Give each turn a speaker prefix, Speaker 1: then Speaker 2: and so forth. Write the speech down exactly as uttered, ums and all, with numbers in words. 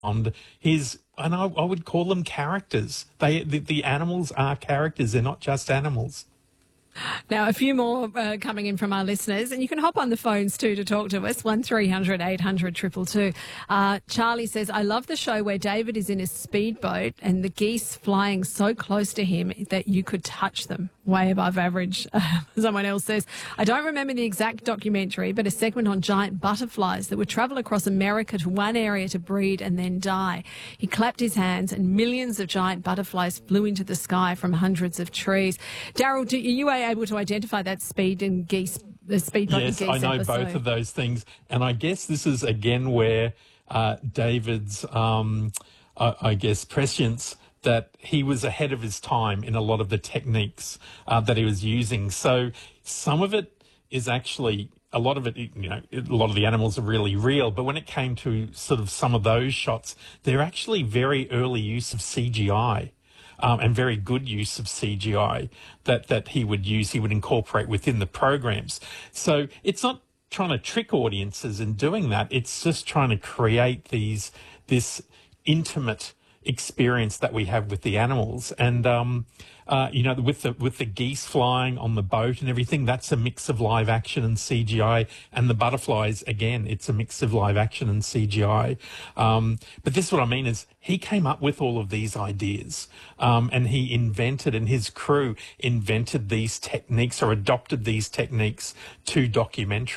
Speaker 1: And his, and I, I would call them characters. They, the, the animals are characters. They're not just animals.
Speaker 2: Now, a few more uh, coming in from our listeners, and you can hop on the phones too to talk to us, one three hundred eight hundred two two two. Uh, Charlie says, I love the show where David is in a speedboat and the geese flying so close to him that you could touch them, way above average. Uh, someone else says, I don't remember the exact documentary, but a segment on giant butterflies that would travel across America to one area to breed and then die. He clapped his hands and millions of giant butterflies flew into the sky from hundreds of trees. Daryl, do you able to identify that speed and geese, the speedboat
Speaker 1: yes,
Speaker 2: and geese
Speaker 1: I know
Speaker 2: episode?
Speaker 1: both of those things. And I guess this is, again, where uh, David's, um, I, I guess, prescience that he was ahead of his time in a lot of the techniques uh, that he was using. So some of it is actually, a lot of it, you know, a lot of the animals are really real. But when it came to sort of some of those shots, they're actually very early use of C G I. Um, and very good use of C G I that, that he would use, he would incorporate within the programs. So it's not trying to trick audiences in doing that. It's just trying to create these, this intimate experience that we have with the animals. And, um, uh, you know, with the, with the geese flying on the boat and everything, that's a mix of live action and C G I. And the butterflies, again, it's a mix of live action and C G I. Um, but this is what I mean is he came up with all of these ideas, um, and he invented, and his crew invented these techniques or adopted these techniques to documentary.